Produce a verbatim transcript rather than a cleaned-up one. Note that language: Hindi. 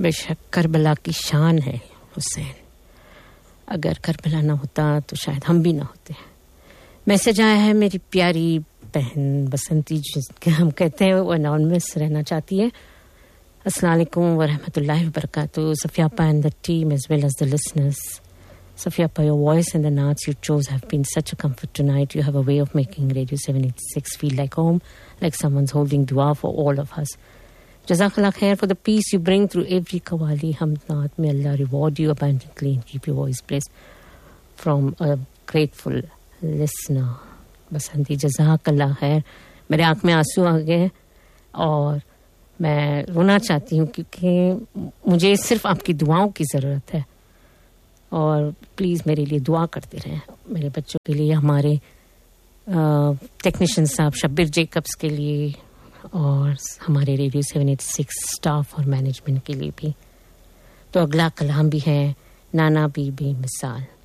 बेशक करबला की शान है हुसैन, अगर करबला ना होता तो शायद हम भी ना होते। मैसेज आया है मेरी प्यारी बहन बसंती, जिसके हम कहते हैं वो अनोनिमस रहना चाहती है। अस्सलाम वालेकुम व रहमतुल्लाहि व बरकातहू Safiapa and the team as well as the listeners. Safiapa, your voice and the naats you chose have been such a comfort tonight. You have a way of making Radio seven eighty-six feel like home, like someone's holding dua for all of us. Jazakallah khair for the peace you bring through every qawali, hamd naat. May Allah reward you abundantly and keep your voice blessed. From a grateful listener. बसंती जज़ाकल्लाह खैर. मेरे आँख में आंसू आ गए और मैं रोना चाहती हूँ क्योंकि मुझे सिर्फ आपकी दुआओं की ज़रूरत है और प्लीज़ मेरे लिए दुआ करते रहें, मेरे बच्चों के लिए, हमारे टेक्नीशियन साहब शब्बीर जेकब्स के लिए और हमारे radio seven eighty six staff और मैनेजमेंट के लिए भी. तो अगला कलाम भी है नाना बीबी मिसाल.